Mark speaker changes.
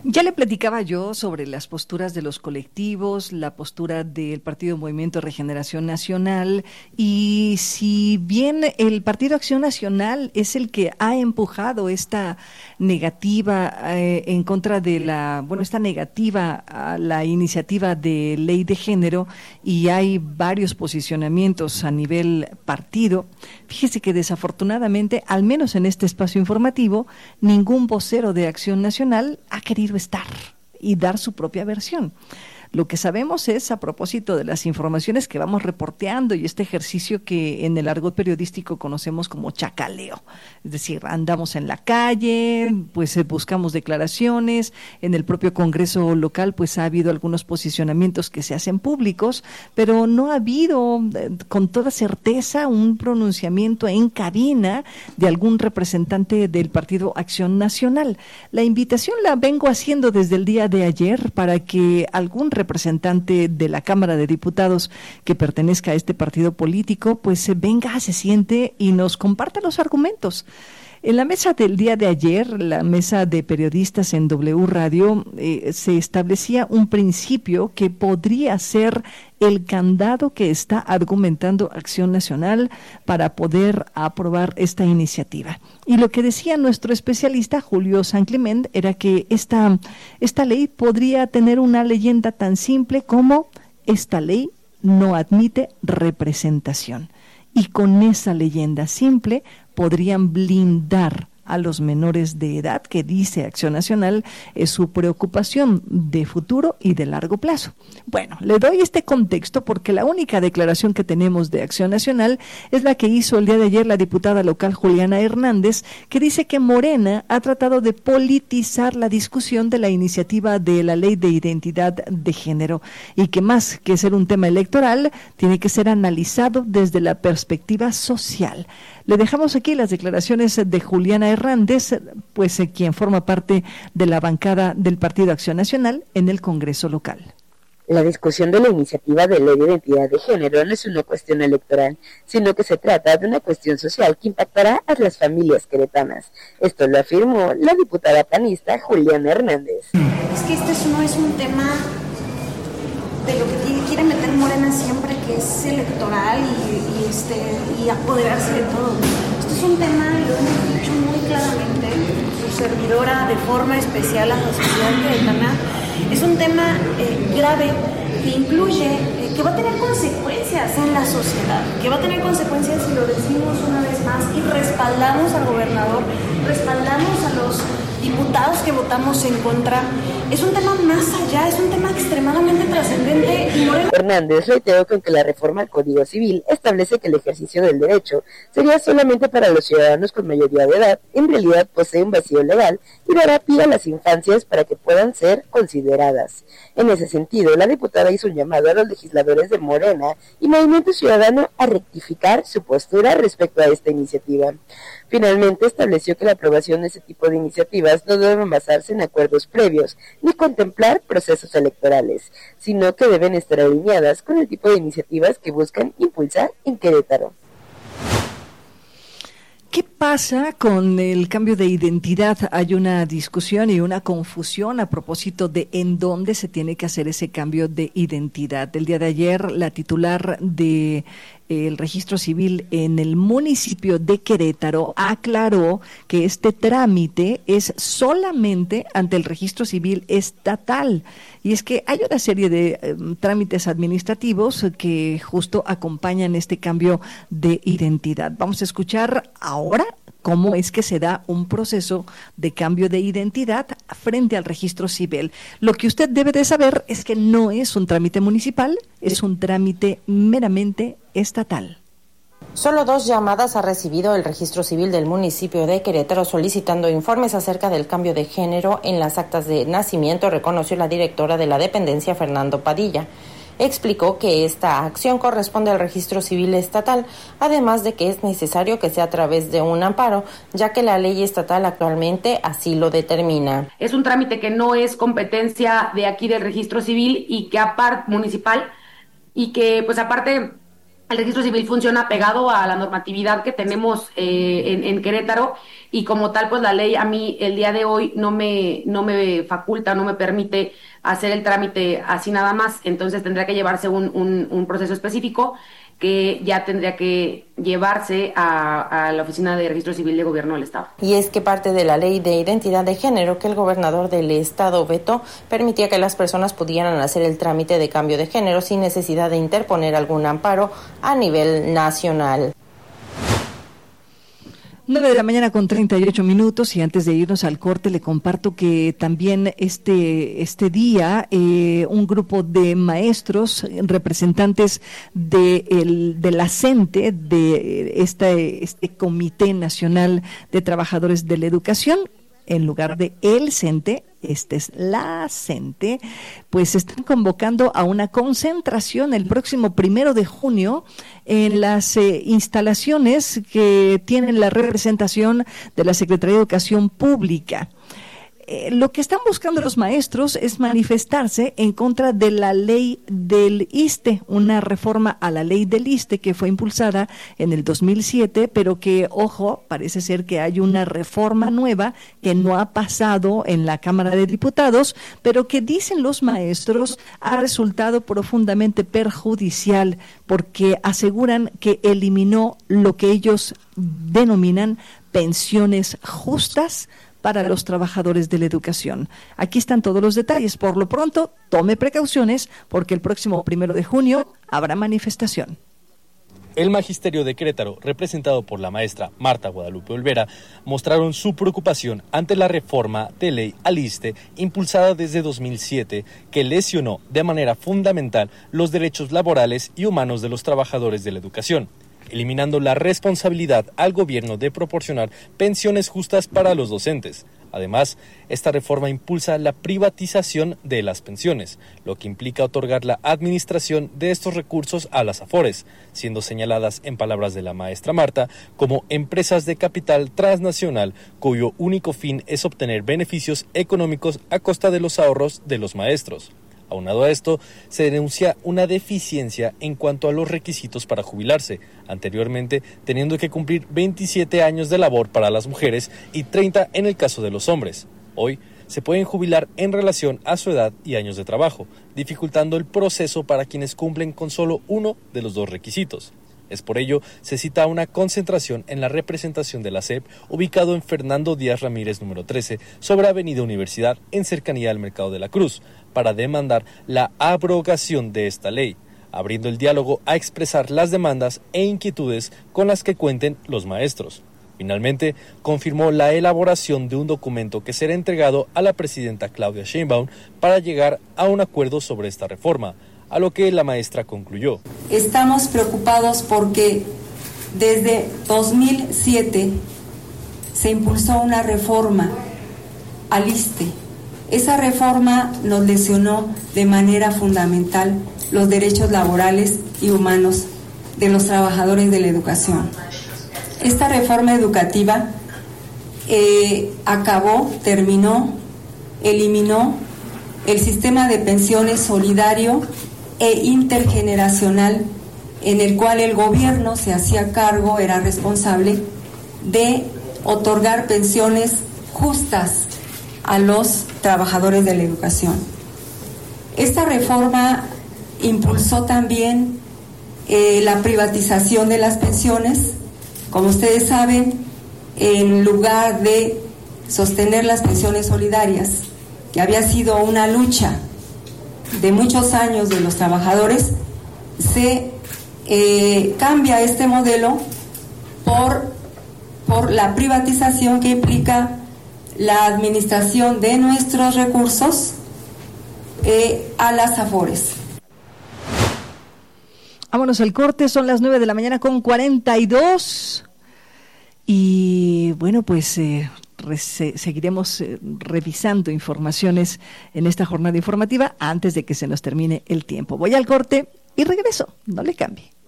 Speaker 1: Ya le platicaba yo sobre las posturas de los colectivos, la postura del Partido Movimiento de Regeneración Nacional, y si bien el Partido Acción Nacional es el que ha empujado esta negativa en contra de esta negativa a la iniciativa de ley de género, y hay varios posicionamientos a nivel partido, fíjese que desafortunadamente, al menos en este espacio informativo, ningún vocero de Acción Nacional ha querido estar y dar su propia versión. Lo que sabemos es, a propósito de las informaciones que vamos reporteando y este ejercicio que en el argot periodístico conocemos como chacaleo, es decir, andamos en la calle, pues buscamos declaraciones, en el propio Congreso local pues ha habido algunos posicionamientos que se hacen públicos, pero no ha habido con toda certeza un pronunciamiento en cabina de algún representante del Partido Acción Nacional. La invitación la vengo haciendo desde el día de ayer para que algún representante de la Cámara de Diputados que pertenezca a este partido político, pues venga, se siente y nos comparta los argumentos. En la mesa del día de ayer, la mesa de periodistas en W Radio, se establecía un principio que podría ser el candado que está argumentando Acción Nacional para poder aprobar esta iniciativa. Y lo que decía nuestro especialista, Julio San Clement, era que esta ley podría tener una leyenda tan simple como: esta ley no admite representación. Y con esa leyenda simple podrían blindar a los menores de edad, que dice Acción Nacional es su preocupación de futuro y de largo plazo. Bueno, le doy este contexto porque la única declaración que tenemos de Acción Nacional es la que hizo el día de ayer la diputada local Juliana Hernández, que dice que Morena ha tratado de politizar la discusión de la iniciativa de la ley de identidad de género, y que más que ser un tema electoral, tiene que ser analizado desde la perspectiva social. Le dejamos aquí las declaraciones de Juliana Hernández, pues quien forma parte de la bancada del Partido Acción Nacional en el Congreso local.
Speaker 2: La discusión de la iniciativa de ley de identidad de género no es una cuestión electoral, sino que se trata de una cuestión social que impactará a las familias queretanas. Esto lo afirmó la diputada panista Juliana Hernández.
Speaker 3: Es que no es un tema de lo que quiere meter Morena siempre, que es electoral y apoderarse de todo. Esto es un tema, lo hemos dicho muy claramente, su servidora de forma especial a la sociedad queretana. Es un tema grave que incluye, que va a tener consecuencias en la sociedad, que va a tener consecuencias, si lo decimos una vez más, y respaldamos al gobernador, respaldamos a los diputados que votamos en contra. Es un tema más allá, es un tema extremadamente trascendente.
Speaker 2: Hernández reiteró que aunque la reforma al Código Civil establece que el ejercicio del derecho sería solamente para los ciudadanos con mayoría de edad, en realidad posee un vacío legal y dará pie a las infancias para que puedan ser consideradas. En ese sentido, la diputada hizo un llamado a los legisladores de Morena y Movimiento Ciudadano a rectificar su postura respecto a esta iniciativa. Finalmente, estableció que la aprobación de ese tipo de iniciativas no deben basarse en acuerdos previos ni contemplar procesos electorales, sino que deben estar alineadas con el tipo de iniciativas que buscan impulsar en Querétaro.
Speaker 1: ¿Qué pasa con el cambio de identidad? Hay una discusión y una confusión a propósito de en dónde se tiene que hacer ese cambio de identidad. El día de ayer, la titular de el registro civil en el municipio de Querétaro aclaró que este trámite es solamente ante el registro civil estatal. Y es que hay una serie de trámites administrativos que justo acompañan este cambio de identidad. Vamos a escuchar ahora cómo es que se da un proceso de cambio de identidad frente al registro civil. Lo que usted debe de saber es que no es un trámite municipal, es un trámite meramente estatal.
Speaker 4: Solo 2 llamadas ha recibido el registro civil del municipio de Querétaro solicitando informes acerca del cambio de género en las actas de nacimiento, reconoció la directora de la dependencia, Fernando Padilla. Explicó que esta acción corresponde al registro civil estatal, además de que es necesario que sea a través de un amparo, ya que la ley estatal actualmente así lo determina.
Speaker 5: Es un trámite que no es competencia de aquí del registro civil y que aparte municipal, y que pues aparte El registro civil funciona pegado a la normatividad que tenemos en Querétaro, y como tal, pues la ley a mí el día de hoy no me faculta, no me permite hacer el trámite así nada más. Entonces tendría que llevarse un proceso específico que ya tendría que llevarse a la Oficina de Registro Civil de Gobierno del Estado.
Speaker 4: Y es que parte de la Ley de Identidad de Género que el gobernador del Estado vetó permitía que las personas pudieran hacer el trámite de cambio de género sin necesidad de interponer algún amparo a nivel nacional.
Speaker 1: 9:38 a.m, y antes de irnos al corte le comparto que también este día un grupo de maestros, representantes de la CENTE, de este Comité Nacional de Trabajadores de la Educación, en lugar de el CENTE, esta es la CENTE, pues están convocando a una concentración el próximo 1 de junio en las instalaciones que tienen la representación de la Secretaría de Educación Pública. Lo que están buscando los maestros es manifestarse en contra de la ley del ISSSTE, una reforma a la ley del ISSSTE que fue impulsada en el 2007, pero que, ojo, parece ser que hay una reforma nueva que no ha pasado en la Cámara de Diputados, pero que dicen los maestros ha resultado profundamente perjudicial porque aseguran que eliminó lo que ellos denominan pensiones justas para los trabajadores de la educación. Aquí están todos los detalles. Por lo pronto, tome precauciones porque el próximo 1 de junio habrá manifestación.
Speaker 6: El Magisterio de Querétaro, representado por la maestra Marta Guadalupe Olvera, mostraron su preocupación ante la reforma de ley al ISSSTE impulsada desde 2007, que lesionó de manera fundamental los derechos laborales y humanos de los trabajadores de la educación, eliminando la responsabilidad al gobierno de proporcionar pensiones justas para los docentes. Además, esta reforma impulsa la privatización de las pensiones, lo que implica otorgar la administración de estos recursos a las AFORES, siendo señaladas, en palabras de la maestra Marta, como empresas de capital transnacional cuyo único fin es obtener beneficios económicos a costa de los ahorros de los maestros. Aunado a esto, se denuncia una deficiencia en cuanto a los requisitos para jubilarse, anteriormente teniendo que cumplir 27 años de labor para las mujeres y 30 en el caso de los hombres. Hoy se pueden jubilar en relación a su edad y años de trabajo, dificultando el proceso para quienes cumplen con solo uno de los dos requisitos. Es por ello, se cita una concentración en la representación de la SEP, ubicado en Fernando Díaz Ramírez número 13, sobre Avenida Universidad, en cercanía al Mercado de la Cruz, para demandar la abrogación de esta ley, abriendo el diálogo a expresar las demandas e inquietudes con las que cuenten los maestros. Finalmente, confirmó la elaboración de un documento que será entregado a la presidenta Claudia Sheinbaum para llegar a un acuerdo sobre esta reforma, a lo que la maestra concluyó.
Speaker 7: Estamos preocupados porque desde 2007 se impulsó una reforma al ISSSTE. Esa reforma nos lesionó de manera fundamental los derechos laborales y humanos de los trabajadores de la educación. Esta reforma educativa eliminó el sistema de pensiones solidario e intergeneracional en el cual el gobierno se hacía cargo, era responsable de otorgar pensiones justas a los trabajadores de la educación. Esta reforma impulsó también la privatización de las pensiones. Como ustedes saben, en lugar de sostener las pensiones solidarias, que había sido una lucha de muchos años de los trabajadores, se cambia este modelo por la privatización que implica la administración de nuestros recursos a las AFORES.
Speaker 1: Vámonos al corte, son las 9:42 a.m. Y bueno, pues seguiremos revisando informaciones en esta jornada informativa antes de que se nos termine el tiempo. Voy al corte y regreso, no le cambie.